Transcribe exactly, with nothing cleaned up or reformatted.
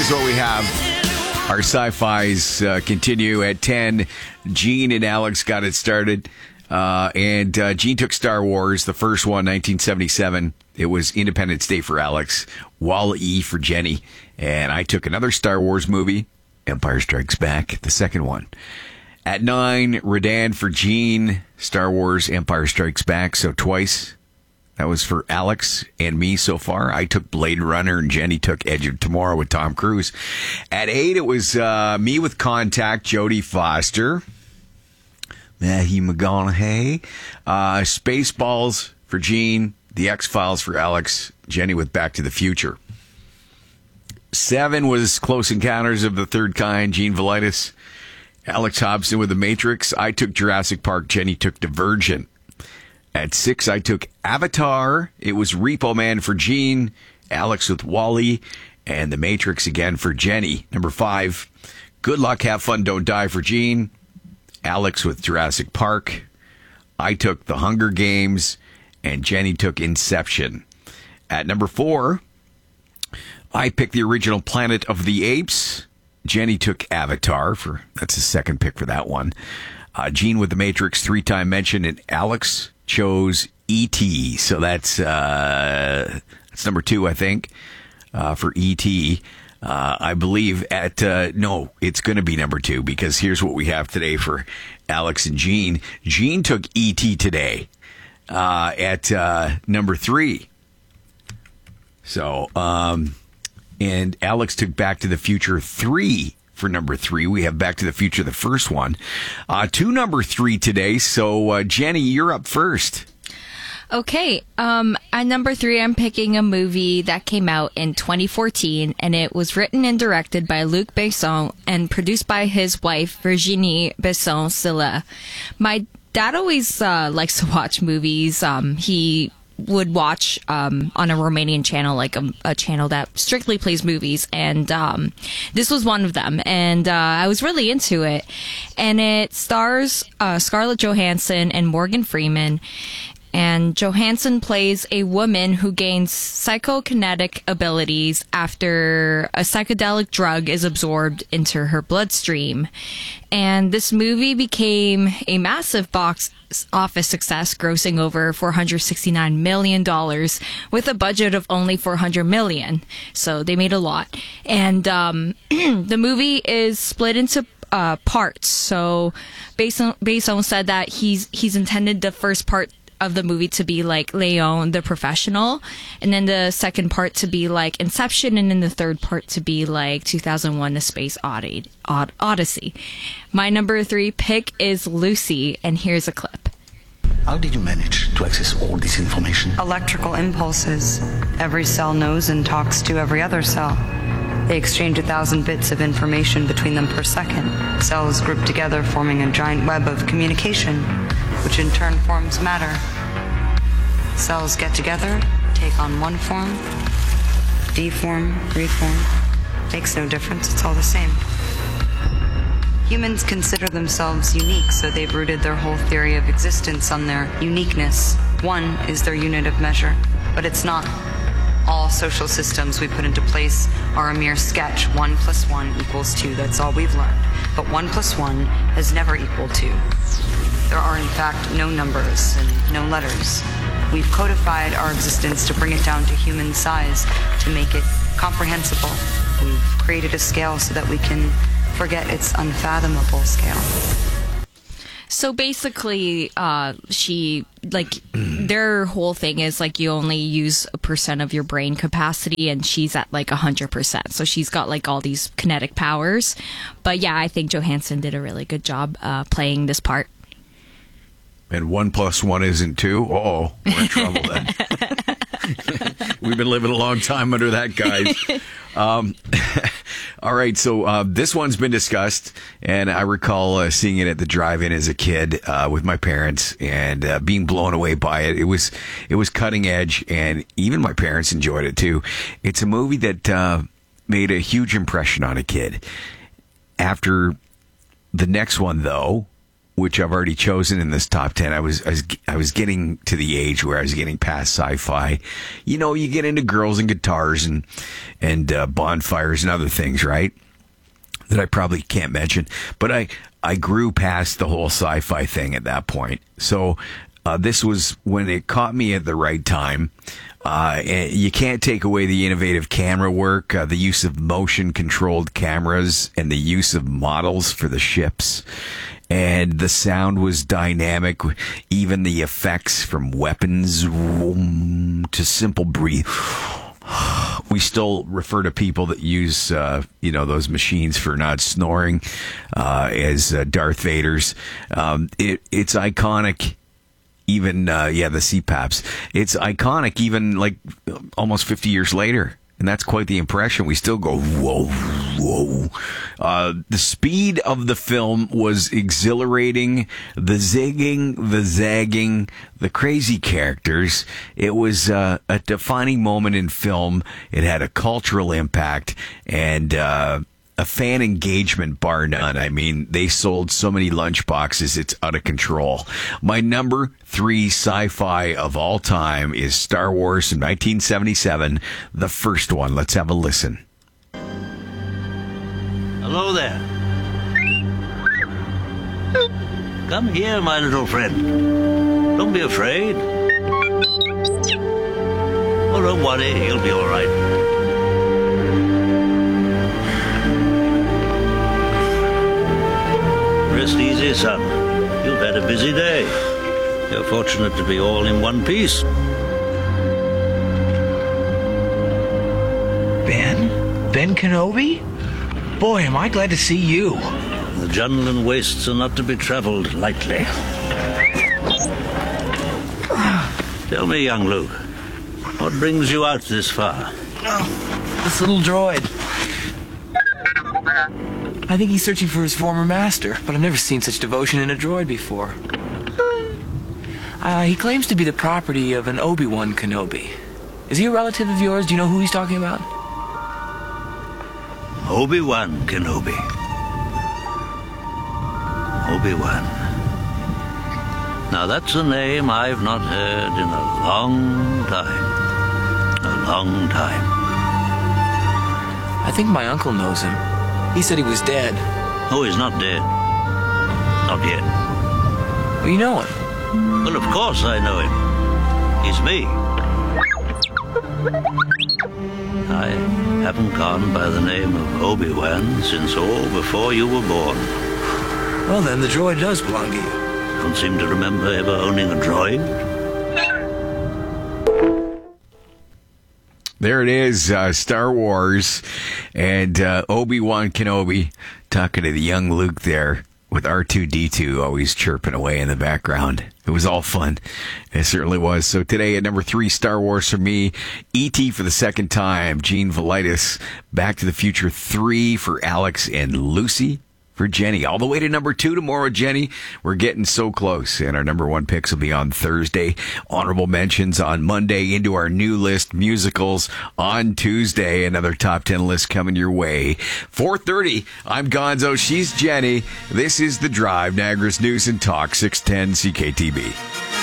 here's what we have. Our sci-fis uh, continue at ten. Gene and Alex got it started. Uh, and uh, Gene took Star Wars, the first one, nineteen seventy-seven. It was Independence Day for Alex, Wall-E for Jenny. And I took another Star Wars movie, Empire Strikes Back, the second one. At nine, Redan for Gene, Star Wars, Empire Strikes Back, so twice. That was for Alex and me so far. I took Blade Runner and Jenny took Edge of Tomorrow with Tom Cruise. At eight, it was uh, me with Contact, Jodie Foster, Matthew McConaughey, uh, Spaceballs for Gene, The X-Files for Alex, Jenny with Back to the Future. Seven was Close Encounters of the Third Kind, Gene Velitis, Alex Hobson with The Matrix. I took Jurassic Park, Jenny took Divergent. At six, I took Avatar. It was Repo Man for Gene, Alex with Wall-E, and The Matrix again for Jenny. Number five, Good Luck, Have Fun, Don't Die for Gene, Alex with Jurassic Park. I took The Hunger Games, and Jenny took Inception. At number four, I picked the original Planet of the Apes. Jenny took Avatar. For that's the second pick for that one. Uh, Gene with The Matrix, three-time mention, and Alex chose E T. So that's uh, that's number two, I think, uh, for E T. Uh, I believe at, uh, no, it's going to be number two because here's what we have today for Alex and Gene. Gene took E T today uh, at uh, number three. So, um, and Alex took Back to the Future three for number three. We have Back to the Future, the first one, uh, to number three today. So, uh, Jenny, you're up first. Okay. Um, at number three, I'm picking a movie that came out in twenty fourteen, and it was written and directed by Luc Besson and produced by his wife, Virginie Besson-Silla. My dad always uh, likes to watch movies. Um, he would watch um, on a Romanian channel, like a, a channel that strictly plays movies, and um, this was one of them, and uh, I was really into it. And it stars uh, Scarlett Johansson and Morgan Freeman, and Johansson plays a woman who gains psychokinetic abilities after a psychedelic drug is absorbed into her bloodstream. And this movie became a massive box office success, grossing over four hundred sixty-nine million dollars with a budget of only four hundred million dollars. So they made a lot. And um, the movie is split into uh, parts. So Besson, Besson said that he's he's intended the first part of the movie to be like Leon the Professional, and then the second part to be like Inception, and then the third part to be like two thousand one: A Space Oddity, Odd- Odyssey. My number three pick is Lucy, and here's a clip. How did you manage to access all this information? Electrical impulses. Every cell knows and talks to every other cell. They exchange a thousand bits of information between them per second. Cells group together, forming a giant web of communication, which in turn forms matter. Cells get together, take on one form, deform, reform. Makes no difference, it's all the same. Humans consider themselves unique, so they've rooted their whole theory of existence on their uniqueness. One is their unit of measure, but it's not. All social systems we put into place are a mere sketch. One plus one equals two. That's all we've learned. But one plus one has never equaled two. There are, in fact, no numbers and no letters. We've codified our existence to bring it down to human size, to make it comprehensible. We've created a scale so that we can forget its unfathomable scale. So basically, uh, she, like, their whole thing is, like, you only use a percent of your brain capacity, and she's at, like, one hundred percent. So she's got, like, all these kinetic powers. But, yeah, I think Johansson did a really good job uh, playing this part. And one plus one isn't two? Uh-oh, we're in trouble then. We've been living a long time under that, guys. Um, all right, so uh, this one's been discussed, and I recall uh, seeing it at the drive-in as a kid uh, with my parents and uh, being blown away by it. It was it was cutting edge, and even my parents enjoyed it too. It's a movie that uh, made a huge impression on a kid. After the next one, though, which I've already chosen in this top ten. I was, I was I was getting to the age where I was getting past sci-fi. You know, you get into girls and guitars and and uh, bonfires and other things, right? That I probably can't mention. But I I grew past the whole sci-fi thing at that point. So uh, this was when it caught me at the right time. Uh, you can't take away the innovative camera work, uh, the use of motion-controlled cameras, and the use of models for the ships. And the sound was dynamic, even the effects from weapons to simple breathe. We still refer to people that use, uh, you know, those machines for not snoring uh, as uh, Darth Vaders. Um, it, it's iconic. Even, uh, yeah, the C PAPs. It's iconic even like almost fifty years later. And that's quite the impression. We still go, whoa, whoa. Uh, the speed of the film was exhilarating. The zigging, the zagging, the crazy characters. It was uh, a defining moment in film. It had a cultural impact and uh, a fan engagement bar none. I mean, they sold so many lunchboxes, it's out of control. My number three sci-fi of all time is Star Wars from nineteen seventy-seven, the first one. Let's have a listen. Hello there. Come here, my little friend. Don't be afraid. Oh, don't worry, he'll be all right. Rest easy, son. You've had a busy day. You're fortunate to be all in one piece. Ben? Ben Kenobi? Boy, am I glad to see you. The Jundland wastes are not to be traveled lightly. Tell me, young Luke, what brings you out this far? Oh, this little droid. I think he's searching for his former master, but I've never seen such devotion in a droid before. Uh, he claims to be the property of an Obi-Wan Kenobi. Is he a relative of yours? Do you know who he's talking about? Obi-Wan Kenobi. Obi-Wan. Now that's a name I've not heard in a long time. A long time. I think my uncle knows him. He said he was dead. Oh, he's not dead. Not yet. Well, you know him. Well, of course I know him. He's me. I haven't gone by the name of Obi-Wan since all before you were born. Well, then, the droid does belong to you. Don't seem to remember ever owning a droid. There it is, uh, Star Wars and uh, Obi-Wan Kenobi talking to the young Luke there with R two D two always chirping away in the background. It was all fun. It certainly was. So today at number three, Star Wars for me, E T for the second time, Gene Velitis, Back to the Future three for Alex, and Lucy for Jenny. All the way to number two tomorrow, Jenny. We're getting so close, and our number one picks will be on Thursday. Honorable mentions on Monday, into our new list, musicals on Tuesday. Another top ten list coming your way. four thirty, I'm Gonzo, she's Jenny. This is The Drive, Niagara's News and Talk, six ten C K T B.